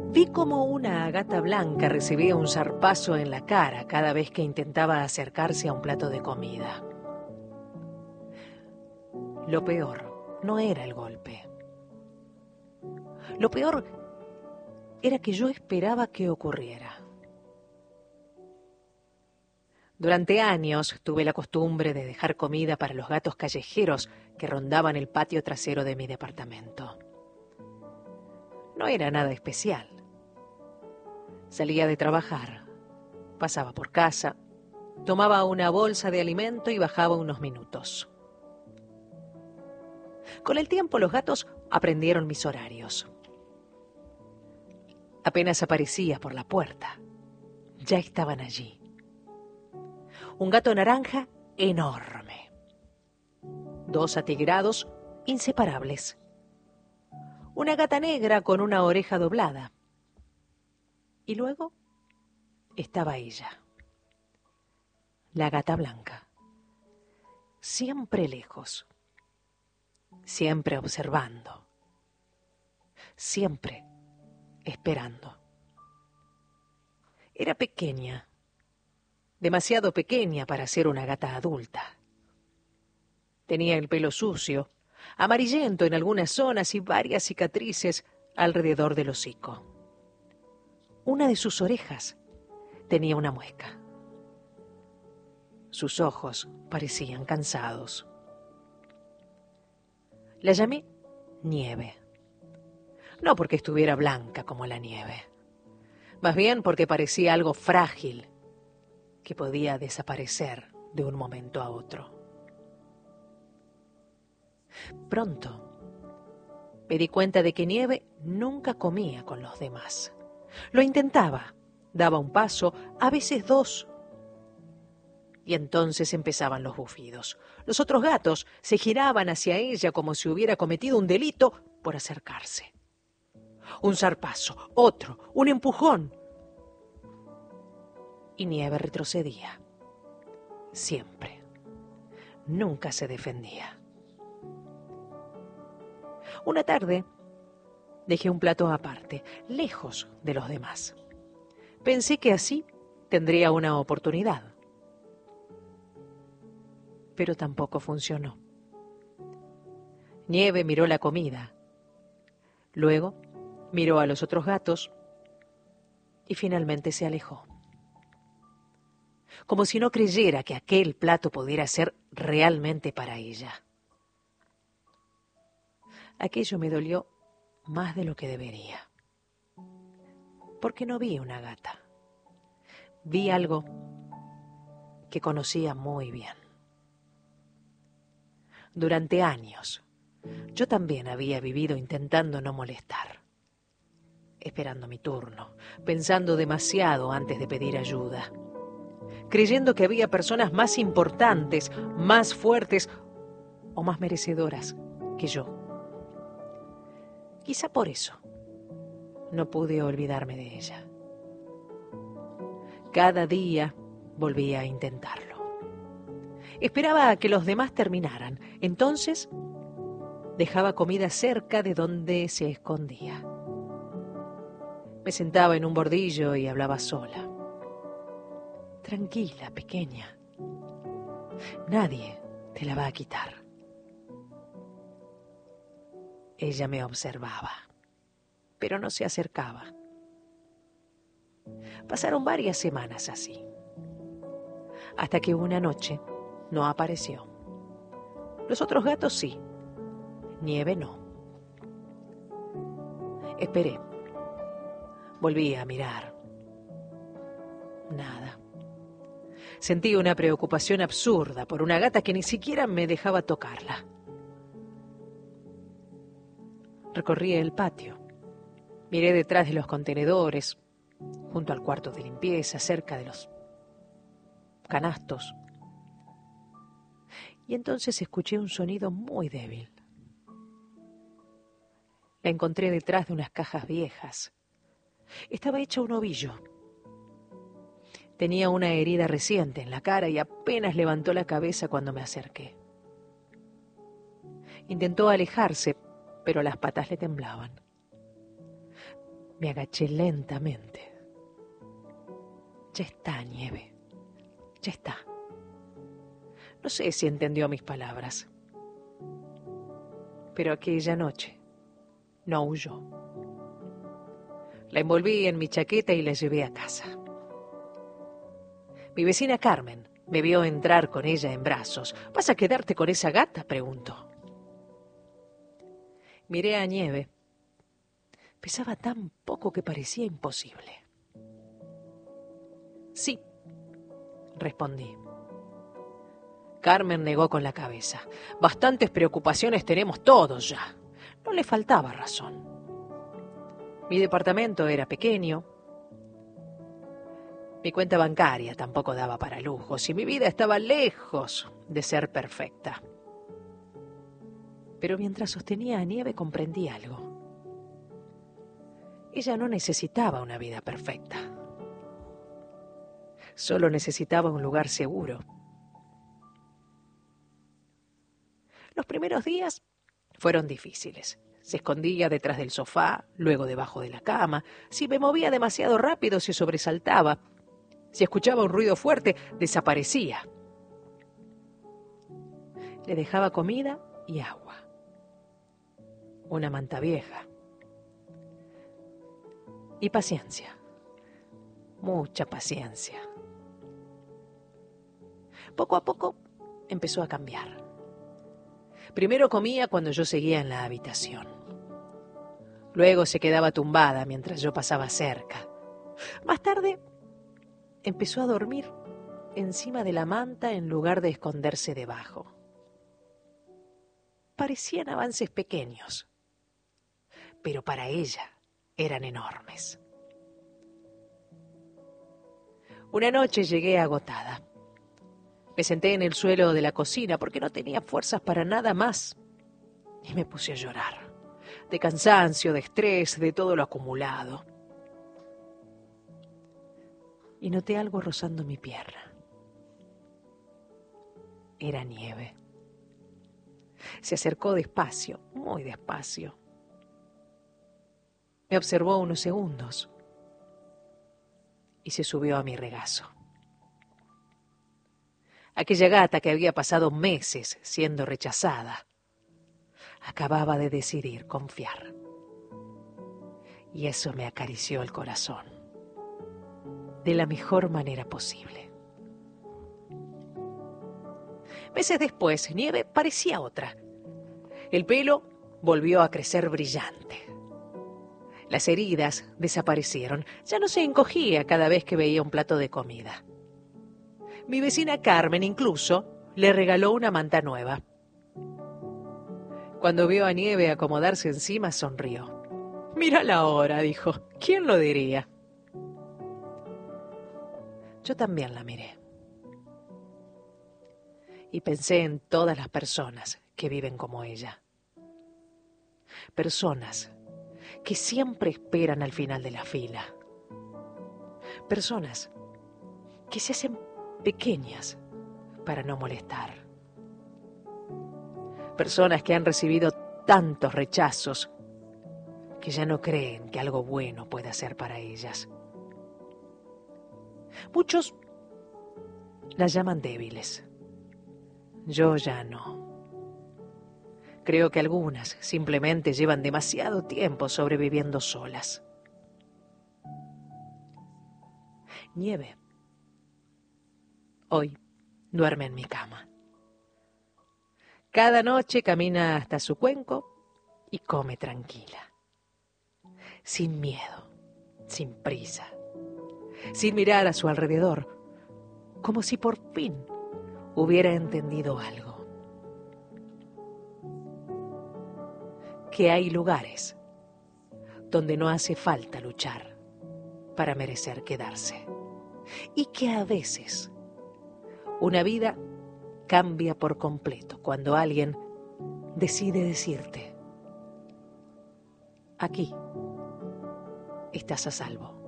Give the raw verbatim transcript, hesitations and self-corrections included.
Vi como una gata blanca recibía un zarpazo en la cara cada vez que intentaba acercarse a un plato de comida. Lo peor no era el golpe. Lo peor era que yo esperaba que ocurriera. Durante años tuve la costumbre de dejar comida para los gatos callejeros que rondaban el patio trasero de mi departamento. No era nada especial. Salía de trabajar, pasaba por casa, tomaba una bolsa de alimento y bajaba unos minutos. Con el tiempo los gatos aprendieron mis horarios. Apenas aparecía por la puerta, ya estaban allí. Un gato naranja enorme. Dos atigrados inseparables. Una gata negra con una oreja doblada. Y luego estaba ella, la gata blanca, siempre lejos, siempre observando, siempre esperando. Era pequeña, demasiado pequeña para ser una gata adulta. Tenía el pelo sucio, amarillento en algunas zonas y varias cicatrices alrededor del hocico. Una de sus orejas tenía una muesca. Sus ojos parecían cansados. La llamé Nieve. No porque estuviera blanca como la nieve, más bien porque parecía algo frágil que podía desaparecer de un momento a otro. Pronto me di cuenta de que Nieve nunca comía con los demás. Lo intentaba, daba un paso, a veces dos. Y entonces empezaban los bufidos. Los otros gatos se giraban hacia ella como si hubiera cometido un delito por acercarse. Un zarpazo, otro, un empujón. Y Nieve retrocedía. Siempre. Nunca se defendía. Una tarde dejé un plato aparte, lejos de los demás. Pensé que así tendría una oportunidad. Pero tampoco funcionó. Nieve miró la comida. Luego miró a los otros gatos y finalmente se alejó. Como si no creyera que aquel plato pudiera ser realmente para ella. Aquello me dolió más de lo que debería. Porque no vi una gata. Vi algo que conocía muy bien. Durante años, yo también había vivido intentando no molestar. Esperando mi turno, pensando demasiado antes de pedir ayuda. Creyendo que había personas más importantes, más fuertes o más merecedoras que yo. Quizá por eso no pude olvidarme de ella. Cada día volvía a intentarlo. Esperaba a que los demás terminaran. Entonces dejaba comida cerca de donde se escondía. Me sentaba en un bordillo y hablaba sola. Tranquila, pequeña. Nadie te la va a quitar. Ella me observaba, pero no se acercaba. Pasaron varias semanas así, hasta que una noche no apareció. Los otros gatos sí, Nieve no. Esperé. Volví a mirar. Nada. Sentí una preocupación absurda por una gata que ni siquiera me dejaba tocarla. Recorrí el patio. Miré detrás de los contenedores, junto al cuarto de limpieza, cerca de los canastos. Y entonces escuché un sonido muy débil. La encontré detrás de unas cajas viejas. Estaba hecha un ovillo. Tenía una herida reciente en la cara y apenas levantó la cabeza cuando me acerqué. Intentó alejarse, pero las patas le temblaban. Me agaché lentamente. Ya está, Nieve. Ya está. No sé si entendió mis palabras, pero aquella noche no huyó. La envolví en mi chaqueta y la llevé a casa. Mi vecina Carmen me vio entrar con ella en brazos. ¿Vas a quedarte con esa gata?, preguntó. Miré a Nieve. Pesaba tan poco que parecía imposible. Sí, respondí. Carmen negó con la cabeza. Bastantes preocupaciones tenemos todos ya. No le faltaba razón. Mi departamento era pequeño. Mi cuenta bancaria tampoco daba para lujos y mi vida estaba lejos de ser perfecta. Pero mientras sostenía a Nieve comprendí algo. Ella no necesitaba una vida perfecta. Solo necesitaba un lugar seguro. Los primeros días fueron difíciles. Se escondía detrás del sofá, luego debajo de la cama. Si me movía demasiado rápido, se sobresaltaba. Si escuchaba un ruido fuerte, desaparecía. Le dejaba comida y agua. Una manta vieja. Y paciencia. Mucha paciencia. Poco a poco empezó a cambiar. Primero comía cuando yo seguía en la habitación. Luego se quedaba tumbada mientras yo pasaba cerca. Más tarde empezó a dormir encima de la manta en lugar de esconderse debajo. Parecían avances pequeños, pero para ella eran enormes. Una noche llegué agotada. Me senté en el suelo de la cocina porque no tenía fuerzas para nada más y me puse a llorar, de cansancio, de estrés, de todo lo acumulado. Y noté algo rozando mi pierna. Era Nieve. Se acercó despacio, muy despacio. Me observó unos segundos y se subió a mi regazo. Aquella gata que había pasado meses siendo rechazada, acababa de decidir confiar. Y eso me acarició el corazón, de la mejor manera posible. Meses después, Nieve parecía otra. El pelo volvió a crecer brillante. Las heridas desaparecieron. Ya no se encogía cada vez que veía un plato de comida. Mi vecina Carmen incluso le regaló una manta nueva. Cuando vio a Nieve acomodarse encima, sonrió. «Mírala ahora», dijo. «¿Quién lo diría?». Yo también la miré. Y pensé en todas las personas que viven como ella. Personas que siempre esperan al final de la fila. Personas que se hacen pequeñas para no molestar. Personas que han recibido tantos rechazos que ya no creen que algo bueno pueda ser para ellas. Muchos las llaman débiles. Yo ya no. Creo que algunas simplemente llevan demasiado tiempo sobreviviendo solas. Nieve hoy duerme en mi cama. Cada noche camina hasta su cuenco y come tranquila. Sin miedo, sin prisa, sin mirar a su alrededor, como si por fin hubiera entendido algo. Que hay lugares donde no hace falta luchar para merecer quedarse. Y que a veces una vida cambia por completo cuando alguien decide decirte: aquí estás a salvo.